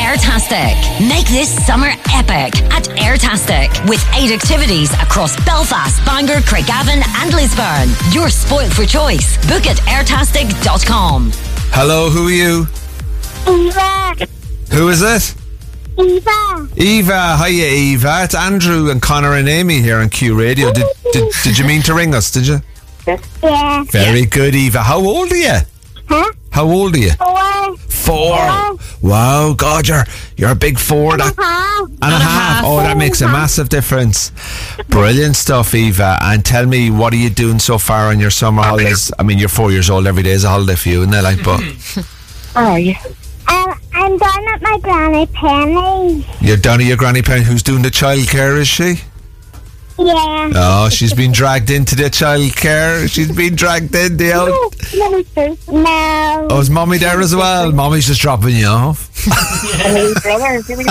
Airtastic. Make this summer epic at Airtastic with 8 activities across Belfast, Bangor, Craigavon and Lisburn. You're spoilt for choice. Book at airtastic.com. Hello, who are you? Eva. Who is it? Eva. Eva. Hiya, Eva. It's Andrew and Connor and Amy here on Q Radio. Did you mean to ring us, did you? Yeah. Very good, Eva. How old are you? Huh? How old are you? 4. 4. Wow, God, you're a big 4. And a half. Oh, that makes a massive difference. Brilliant stuff, Eva. And tell me, what are you doing so far on your summer holidays? I mean, you're 4 years old. Every day is a holiday for you, isn't it? Like, but How are you? I'm down at my Granny Penny's. you're down at your granny Penny. Who's doing the childcare? Is she? Yeah. Oh, she's been dragged into the childcare. She's been dragged in. No. Oh, is Mommy there as well? Mommy's just dropping you off. My brother's here.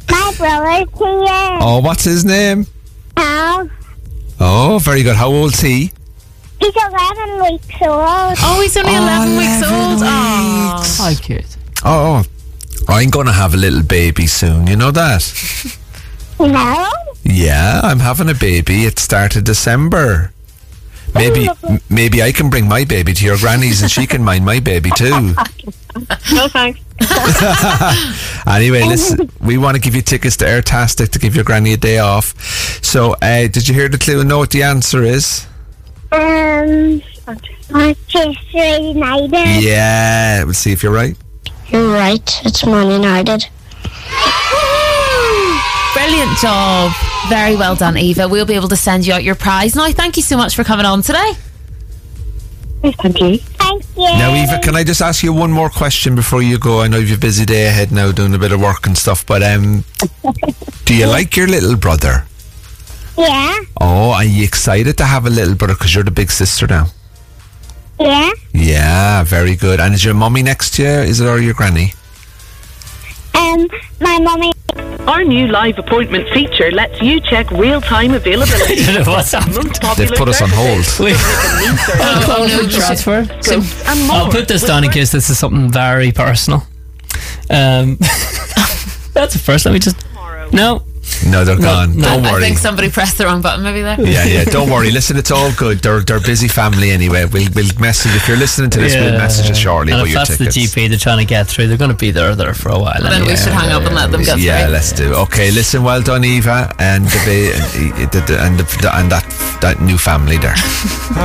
Oh, what's his name? How? Oh, very good. How old's he? He's 11 weeks old. Oh, he's only 11 weeks old. Oh, Hi, cute. Oh, I'm going to have a little baby soon. You know that? No. Yeah, I'm having a baby. It started December. Maybe I can bring my baby to your granny's and she can mind my baby too. No thanks. Anyway, listen, we want to give you tickets to Airtastic to give your granny a day off. So, did you hear the clue and know what the answer is? Manchester United. Yeah, we'll see if you're right. You're right. It's Man United. brilliant job. Very well done, Eva. We'll be able to send you out your prize. Now, thank you so much for coming on today. Thank you. Thank you. Now, Eva, can I just ask you one more question before you go? I know you've a busy day ahead now doing a bit of work and stuff, but do you like your little brother? Yeah. Oh, are you excited to have a little brother because you're the big sister now? Yeah. Yeah, very good. And is your mummy next to you? Is it, or your granny? My mummy. Our new live appointment feature lets you check real-time availability. I don't know what's happened. They've put us on hold. Transfer. So, and more. I'll put this down in case this is something very personal. That's the first. Let me just. No, they're gone. no. Don't worry. I think somebody pressed the wrong button maybe there. Yeah, don't worry. Listen, it's all good. They're busy family anyway. We'll message, if you're listening to this, we'll message us shortly and about if your that's tickets. the GP they're trying to get through, they're going to be there for a while. Then we should hang up and let them get Yeah, through. let's do. Okay, listen, well done, Eva, and that new family there.